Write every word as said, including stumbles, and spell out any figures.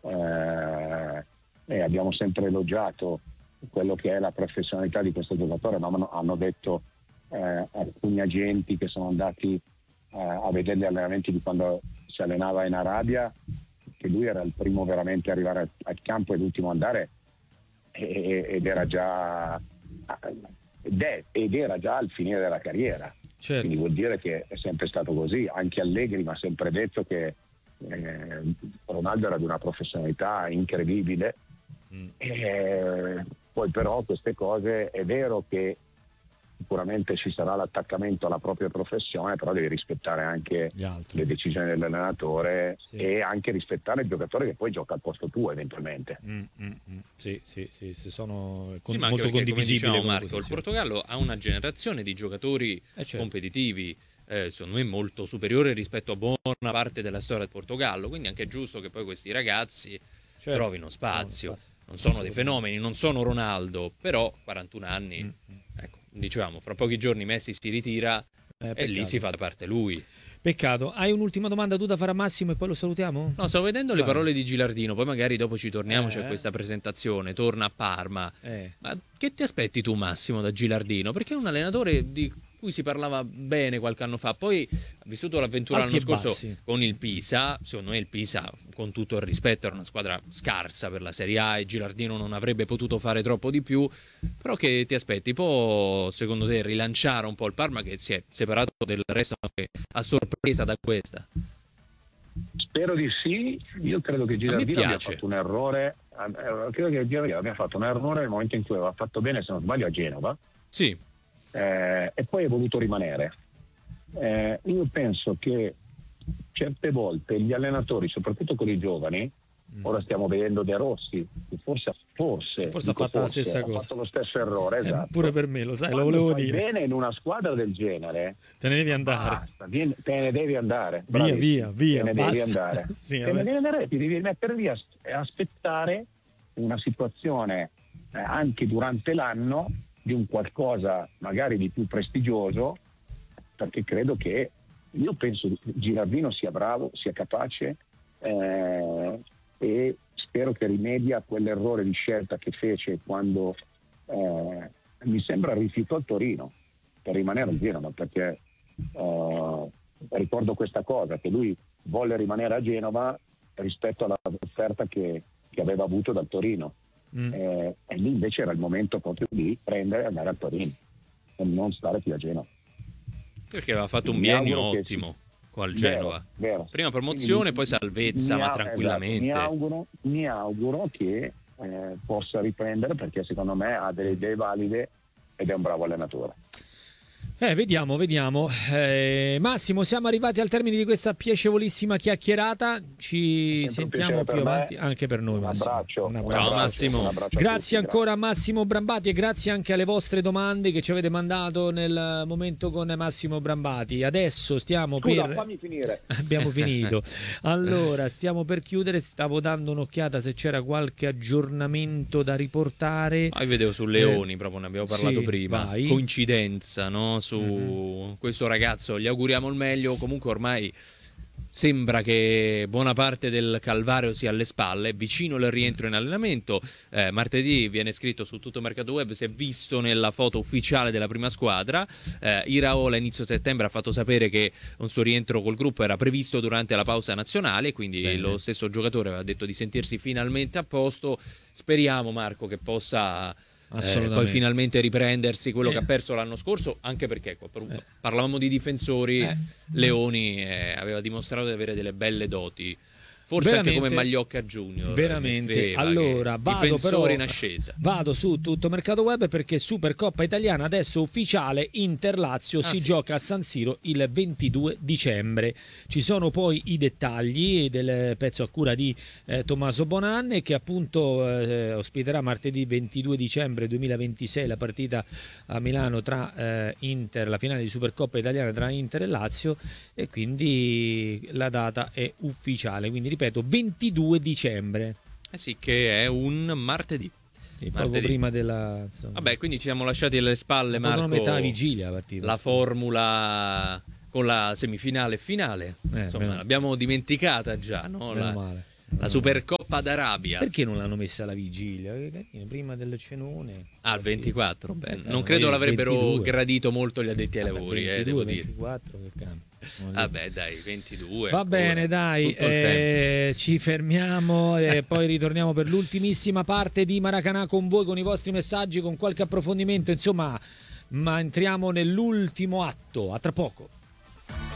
eh, e abbiamo sempre elogiato quello che è la professionalità di questo giocatore, ma hanno, hanno detto eh, alcuni agenti che sono andati eh, a vedere gli allenamenti di quando si allenava in Arabia, che lui era il primo veramente a arrivare al, al campo e l'ultimo a andare, e, ed era già ed, è, ed era già al finire della carriera. Certo. Quindi vuol dire che è sempre stato così. Anche Allegri mi ha sempre detto che eh, Ronaldo era di una professionalità incredibile. mm. e, poi però queste cose è vero che sicuramente ci sarà l'attaccamento alla propria professione, però devi rispettare anche le decisioni dell'allenatore, sì. E anche rispettare il giocatore che poi gioca al posto tuo eventualmente. Mm, mm, mm. Sì, sì, sì, sì, sono con, sì, ma molto anche perché, condivisibili. Come diceva Marco, il Portogallo ha una generazione di giocatori eh certo. competitivi, eh, secondo me molto superiore rispetto a buona parte della storia del Portogallo, quindi anche è giusto che poi questi ragazzi certo. trovino spazio. No, spazio. Non sono dei fenomeni, non sono Ronaldo, però quarantuno anni, mm. ecco, dicevamo, fra pochi giorni Messi si ritira eh, e lì si fa da parte lui. Peccato. Hai un'ultima domanda tu da fare a Massimo e poi lo salutiamo? No, stavo vedendo Vai. le parole di Gilardino, poi magari dopo ci torniamo, eh. c'è questa presentazione, torna a Parma. Eh. Ma che ti aspetti tu, Massimo, da Gilardino? Perché è un allenatore di cui si parlava bene qualche anno fa, poi ha vissuto l'avventura Alti l'anno scorso bassi. con il Pisa. Secondo me il Pisa, con tutto il rispetto, era una squadra scarsa per la Serie A e Gilardino non avrebbe potuto fare troppo di più. Però che ti aspetti? Può, secondo te, rilanciare un po' il Parma, che si è separato del resto anche a sorpresa da questa? Spero di sì. Io credo che Gilardino abbia fatto un errore eh, credo che Gilardino abbia fatto un errore nel momento in cui aveva fatto bene, se non sbaglio, a Genova. Sì. Eh, e poi è voluto rimanere. Eh, io penso che certe volte gli allenatori, soprattutto con i giovani, mm. ora stiamo vedendo De Rossi, che forse, forse, forse ha fatto forse, la stessa ha cosa, fatto lo stesso errore, eh, esatto. Pure per me, lo sai, Quando lo volevo fai dire. bene in una squadra del genere, te ne devi andare. Basta, vieni, te ne devi andare. Via, bravissimo. via, via. Te ne basta. devi andare. sì, te ne devi andare, ti devi mettere lì a, e aspettare una situazione eh, anche durante l'anno di un qualcosa magari di più prestigioso, perché credo che, io penso che Gilardino sia bravo, sia capace eh, e spero che rimedi a quell'errore di scelta che fece quando eh, mi sembra rifiutò il Torino per rimanere al Genova, perché eh, ricordo questa cosa, che lui volle rimanere a Genova rispetto all'offerta che, che aveva avuto dal Torino. Mm. Eh, e lì invece era il momento proprio di prendere e andare al Torino e non stare più a Genova, perché aveva fatto un biennio ottimo sì. con il Genova, vero, vero. prima promozione, quindi, poi salvezza, ma mi, tranquillamente. Esatto, mi, auguro, mi auguro che eh, possa riprendere, perché secondo me ha delle idee valide ed è un bravo allenatore. Eh, vediamo, vediamo. Eh, Massimo, siamo arrivati al termine di questa piacevolissima chiacchierata. Ci sentiamo più avanti, me. Anche per noi, Massimo. Un abbraccio. Un abbraccio. Ciao, abbraccio, Massimo. un abbraccio grazie tutti, ancora grazie. a Massimo Brambati e grazie anche alle vostre domande che ci avete mandato nel momento con Massimo Brambati. Adesso stiamo Scusa, per... fammi finire. Abbiamo finito. Allora, stiamo per chiudere. Stavo dando un'occhiata se c'era qualche aggiornamento da riportare. Ah, io vedevo su Leoni, eh, proprio ne abbiamo parlato sì, prima. vai. Coincidenza, no? Su mm-hmm. questo ragazzo gli auguriamo il meglio. Comunque ormai sembra che buona parte del calvario sia alle spalle, vicino il rientro in allenamento. Eh, martedì viene scritto su tutto Mercato Web, si è visto nella foto ufficiale della prima squadra. eh, Iraola inizio settembre ha fatto sapere che un suo rientro col gruppo era previsto durante la pausa nazionale, quindi Bene. lo stesso giocatore aveva detto di sentirsi finalmente a posto. Speriamo, Marco, che possa Eh, poi finalmente riprendersi quello eh. che ha perso l'anno scorso, anche perché ecco, per, eh. parlavamo di difensori, eh. Leoni eh, aveva dimostrato di avere delle belle doti, forse veramente, anche come Magliocca Junior. Veramente. Allora vado, però, in ascesa. Vado su tutto Mercato Web, perché Supercoppa Italiana adesso ufficiale, Inter-Lazio ah, si sì. gioca a San Siro il ventidue dicembre. Ci sono poi i dettagli del pezzo a cura di eh, Tommaso Bonanne, che appunto eh, ospiterà martedì ventidue dicembre duemilaventisei la partita a Milano tra eh, Inter, la finale di Supercoppa Italiana tra Inter e Lazio, e quindi la data è ufficiale, quindi ripeto ventidue dicembre. Eh sì, che è un martedì. Sì, proprio prima della, insomma. Vabbè, quindi ci siamo lasciati alle spalle, Marco, una metà vigilia la partita, la formula con la semifinale e finale, eh, insomma l'abbiamo dimenticata già, no? La, male. la Supercoppa Coppa d'Arabia. Perché non l'hanno messa alla vigilia? Prima del cenone. Ah, il ventiquattro. Beh, Eh, non credo l'avrebbero ventidue. gradito molto gli addetti ai Vabbè, lavori, ventidue, eh, devo dire. ventiquattro, che cambia. Vabbè, dai, ventidue. Va ancora. bene, dai, Tutto il eh, ci fermiamo e poi ritorniamo per l'ultimissima parte di Maracanà con voi, con i vostri messaggi, con qualche approfondimento, insomma, ma entriamo nell'ultimo atto. A tra poco.